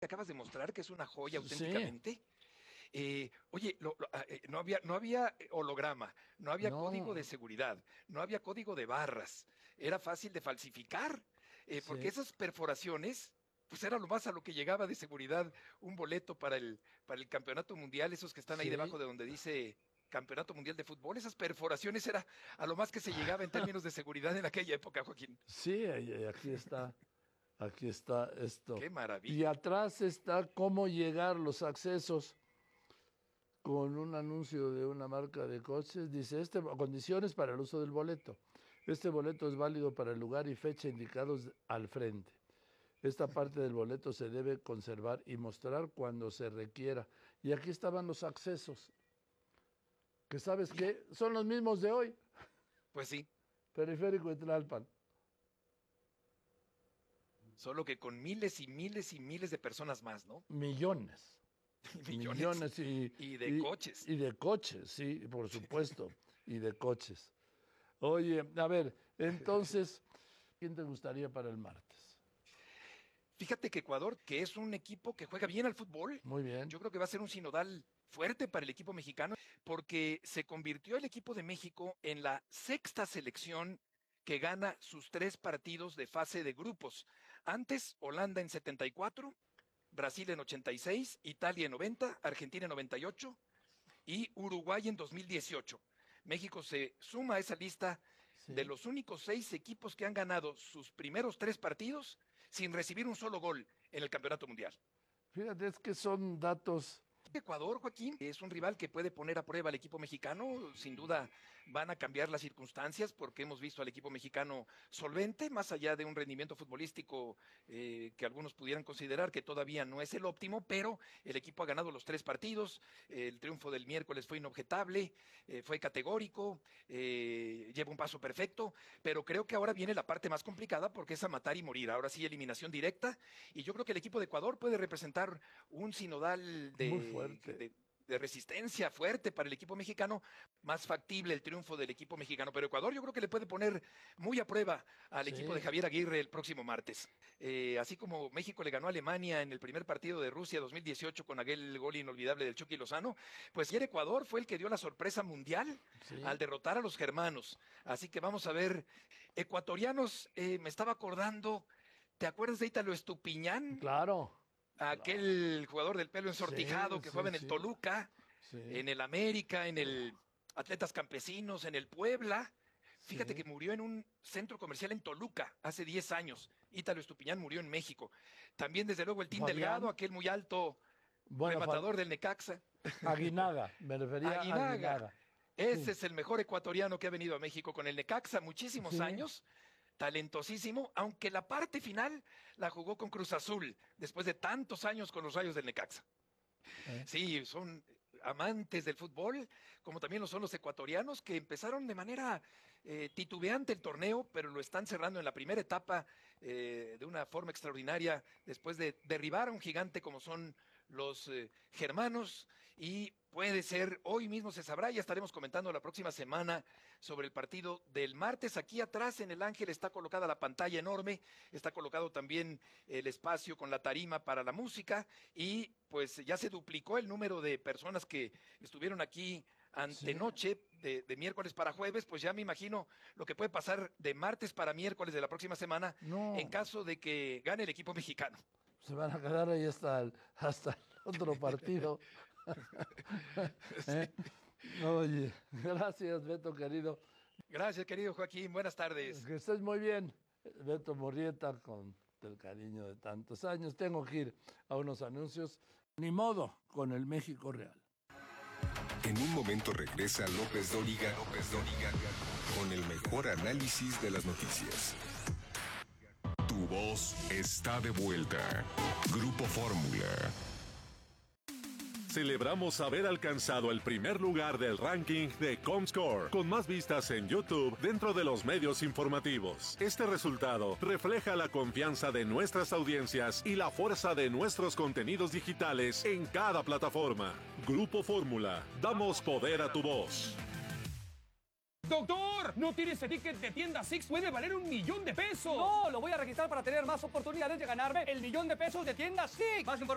acabas de mostrar, que es una joya Sí, auténticamente. Oye, no había holograma, no había código de no, seguridad, no había código de barras, era fácil de falsificar, porque sí, esas perforaciones, pues era lo más a lo que llegaba de seguridad un boleto para el campeonato mundial, esos que están ahí debajo sí. de donde dice Campeonato Mundial de Fútbol, esas perforaciones era a lo más que se llegaba en términos de seguridad en aquella época, Joaquín. Sí, aquí está esto. Qué Y maravilla. atrás está cómo llegar los accesos con un anuncio de una marca de coches. Dice, condiciones para el uso del boleto. Este boleto es válido para el lugar y fecha indicados al frente. Esta parte del boleto se debe conservar y mostrar cuando se requiera. Y aquí estaban los accesos, que sabes Mira, que son los mismos de hoy. pues sí, Periférico de Tlalpan. solo que con miles y miles y miles de personas más, ¿no? Millones. Millones Millones y de coches. y de coches, sí, por supuesto. Y de coches. Oye, a ver, entonces, ¿quién te gustaría para el martes? Fíjate que Ecuador, que es un equipo que juega bien al fútbol, Muy bien. yo creo que va a ser un sinodal fuerte para el equipo mexicano, porque se convirtió el equipo de México en la sexta selección que gana sus 3 partidos de fase de grupos. Antes, Holanda en 74, Brasil en 86, Italia en 90, Argentina en 98 y Uruguay en 2018. México se suma a esa lista de Sí. los únicos 6 equipos que han ganado sus primeros 3 partidos sin recibir un solo gol en el Campeonato Mundial. Fíjate, es que son datos. Ecuador, Joaquín, es un rival que puede poner a prueba al equipo mexicano. Sin duda van a cambiar las circunstancias porque hemos visto al equipo mexicano solvente, más allá de un rendimiento futbolístico que algunos pudieran considerar que todavía no es el óptimo, pero el equipo ha ganado los 3 partidos. El triunfo del miércoles fue inobjetable, fue categórico, lleva un paso perfecto, pero creo que ahora viene la parte más complicada porque es a matar y morir. Ahora sí, eliminación directa. Y yo creo que el equipo de Ecuador puede representar un sinodal Muy de fuerte. de resistencia fuerte para el equipo mexicano, más factible el triunfo del equipo mexicano. Pero Ecuador yo creo que le puede poner muy a prueba al equipo de Sí, Javier Aguirre el próximo martes. Así como México le ganó a Alemania en el primer partido de Rusia 2018 con aquel gol inolvidable del Chucky Lozano, pues ayer Ecuador fue el que dio la sorpresa mundial al sí, derrotar a los germanos. Así que vamos a ver, ecuatorianos, me estaba acordando, ¿te acuerdas de Ítalo Estupiñán? claro, claro. Aquel jugador del pelo Sí, ensortijado que jugaba sí, en el sí, Toluca, sí, en el América, en el Atletas Campesinos, en el Puebla. Fíjate que sí. murió en un centro comercial en Toluca hace 10 años. Ítalo Estupiñán murió en México. También, desde luego, el Team Delgado, Fabián, aquel muy alto bueno, rematador del Necaxa. Aguinaga, me refería a Aguinaga. Aguinaga. Ese Sí, es el mejor ecuatoriano que ha venido a México con el Necaxa, muchísimos sí, años, talentosísimo, aunque la parte final la jugó con Cruz Azul, después de tantos años con los Rayos del Necaxa. eh, Sí, son amantes del fútbol, como también lo son los ecuatorianos, que empezaron de manera titubeante el torneo, pero lo están cerrando en la primera etapa de una forma extraordinaria, después de derribar a un gigante como son los germanos, y puede ser, hoy mismo se sabrá, ya estaremos comentando la próxima semana sobre el partido del martes. Aquí atrás en el Ángel está colocada la pantalla enorme, está colocado también el espacio con la tarima para la música, y pues ya se duplicó el número de personas que estuvieron aquí sí. antenoche, de miércoles para jueves. Pues ya me imagino lo que puede pasar de martes para miércoles de la próxima semana en No, caso de que gane el equipo mexicano. se van a quedar ahí hasta el otro partido. ¿Eh? Oye, gracias, Beto, querido. Gracias, querido Joaquín. Buenas tardes. Que estés muy bien. Beto Murrieta, con el cariño de tantos años. Tengo que ir a unos anuncios. Ni modo, con el México Real. En un momento regresa López Dóriga, con el mejor análisis de las noticias. Tu voz está de vuelta. Grupo Fórmula. Celebramos haber alcanzado el primer lugar del ranking de Comscore, con más vistas en YouTube dentro de los medios informativos. Este resultado refleja la confianza de nuestras audiencias y la fuerza de nuestros contenidos digitales en cada plataforma. Grupo Fórmula, damos poder a tu voz. ¡Doctor! ¿No tiene ese ticket de tienda Six? ¡Puede valer $1,000,000! No, lo voy a registrar para tener más oportunidades de ganarme el $1,000,000 de tienda Six. Más